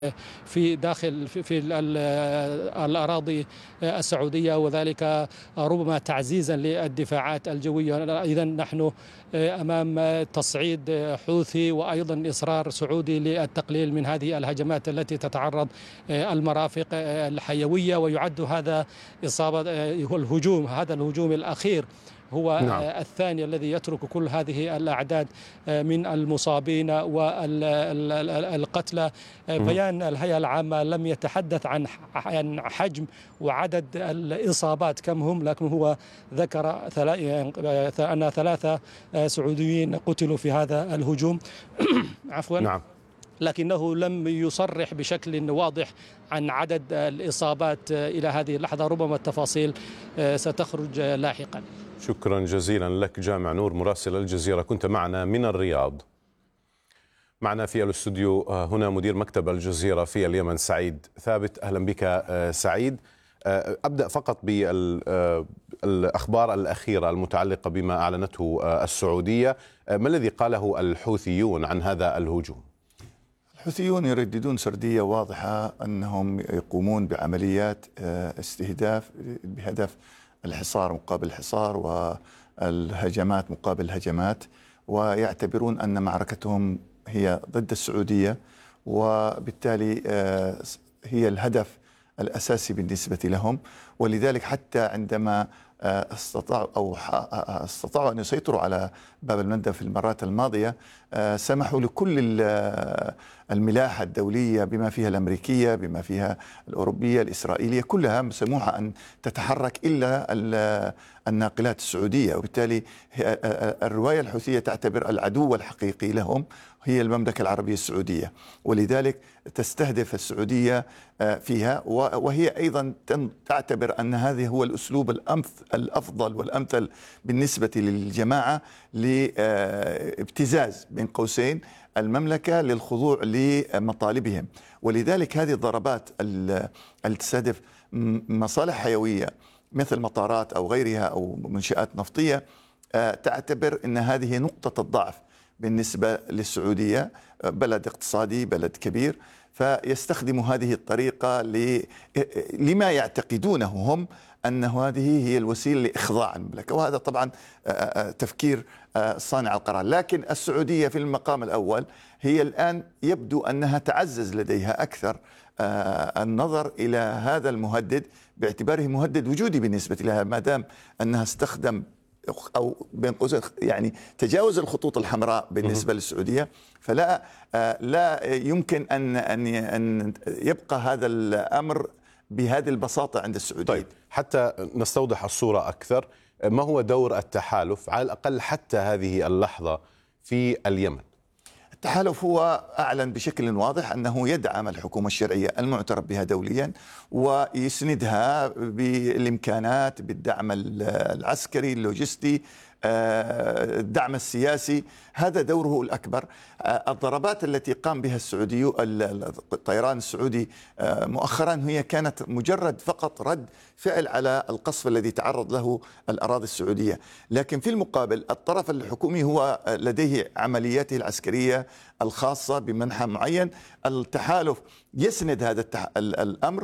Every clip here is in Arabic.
في داخل في الأراضي السعودية، وذلك ربما تعزيزا للدفاعات الجوية. إذا نحن أمام تصعيد حوثي وأيضا إصرار سعودي للتقليل من هذه الهجمات التي تتعرض المرافق الحيوية، ويعد هذا إصابة الهجوم، هذا الهجوم الأخير هو نعم. الثاني الذي يترك كل هذه الأعداد من المصابين والقتلى. بيان الهيئة العامة لم يتحدث عن حجم وعدد الإصابات كم هم، لكن هو ذكر أن 3 سعوديين قتلوا في هذا الهجوم. عفوا. نعم. لكنه لم يصرح بشكل واضح عن عدد الإصابات إلى هذه اللحظة. ربما التفاصيل ستخرج لاحقا. شكرا جزيلا لك جامع نور مراسل الجزيرة، كنت معنا من الرياض. معنا في الاستوديو هنا مدير مكتب الجزيرة في اليمن سعيد ثابت. أهلا بك سعيد. أبدأ فقط بالأخبار الأخيرة المتعلقة بما أعلنته السعودية. ما الذي قاله الحوثيون عن هذا الهجوم؟ الحوثيون يرددون سردية واضحة أنهم يقومون بعمليات استهداف بهدف الحصار مقابل الحصار والهجمات مقابل الهجمات، ويعتبرون أن معركتهم هي ضد السعودية، وبالتالي هي الهدف الأساسي بالنسبة لهم. ولذلك حتى عندما استطاعوا أن يسيطروا على باب المندب في المرات الماضية، سمحوا لكل الملاحة الدولية بما فيها الأمريكية بما فيها الأوروبية الإسرائيلية كلها مسموحة أن تتحرك إلا الناقلات السعودية. وبالتالي الرواية الحوثية تعتبر العدو الحقيقي لهم هي المملكة العربية السعودية، ولذلك تستهدف السعودية فيها، وهي أيضا تعتبر أن هذا هو الأسلوب الأفضل والأمثل بالنسبة للجماعة لابتزاز بين قوسين المملكة للخضوع لمطالبهم. ولذلك هذه الضربات اللي تستهدف مصالح حيوية مثل مطارات أو غيرها أو منشآت نفطية تعتبر أن هذه نقطة الضعف بالنسبة للسعودية، بلد اقتصادي، بلد كبير، فيستخدموا هذه الطريقة لما يعتقدونه هم أن هذه هي الوسيلة لإخضاع المملكة، وهذا طبعا تفكير صانع القرار. لكن السعودية في المقام الأول هي الآن يبدو أنها تعزز لديها أكثر النظر إلى هذا المهدد باعتباره مهدد وجودي بالنسبة لها، ما دام أنها استخدم أو بين قوسين يعني تجاوز الخطوط الحمراء بالنسبة للسعودية، فلا يمكن أن يبقى هذا الأمر بهذه البساطة عند السعوديين. طيب، حتى نستوضح الصورة أكثر، ما هو دور التحالف على الأقل حتى هذه اللحظة في اليمن؟ التحالف هو أعلن بشكل واضح أنه يدعم الحكومة الشرعية المعترف بها دوليا، ويسندها بالإمكانات، بالدعم العسكري اللوجستي، الدعم السياسي، هذا دوره الأكبر. الضربات التي قام بها السعودي الطيران السعودي مؤخرا هي كانت مجرد فقط رد فعل على القصف الذي تعرض له الأراضي السعودية، لكن في المقابل الطرف الحكومي هو لديه عملياته العسكرية الخاصة بمنحى معين. التحالف يسند هذا الأمر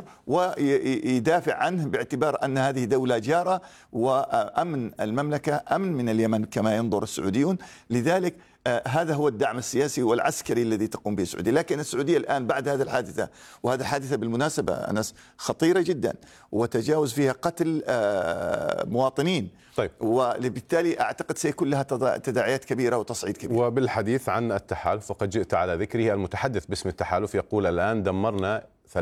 ويدافع عنه باعتبار أن هذه دولة جارة، وأمن المملكة أمن من اليمن كما ينظر السعوديون. لذلك هذا هو الدعم السياسي والعسكري الذي تقوم به السعودية. لكن السعودية الآن بعد هذه الحادثة، وهذه حادثة بالمناسبة أنس خطيرة جدا وتجاوز فيها قتل مواطنين، طيب، وبالتالي أعتقد سيكون لها تداعيات كبيرة وتصعيد كبير. وبالحديث عن التحالف وقد جئت على ذكره، المتحدث باسم التحالف يقول الآن دمرنا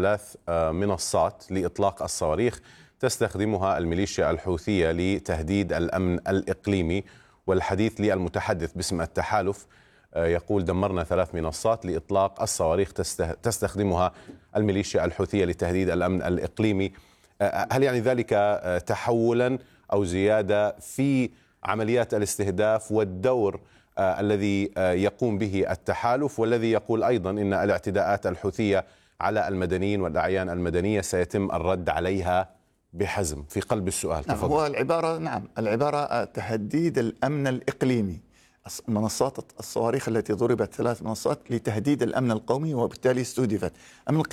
3 منصات لإطلاق الصواريخ تستخدمها الميليشيا الحوثية لتهديد الأمن الإقليمي. والحديث للمتحدث باسم التحالف يقول دمرنا 3 منصات لإطلاق الصواريخ تستخدمها الميليشيا الحوثية لتهديد الأمن الإقليمي. هل يعني ذلك تحولا أو زيادة في عمليات الاستهداف والدور الذي يقوم به التحالف، والذي يقول أيضا إن الاعتداءات الحوثية على المدنيين والأعيان المدنية سيتم الرد عليها بحزم؟ في قلب السؤال. نعم، هو العبارة تهديد الأمن الإقليمي. منصات الصواريخ التي ضربت 3 منصات لتهديد الأمن القومي، وبالتالي استهدفت أمن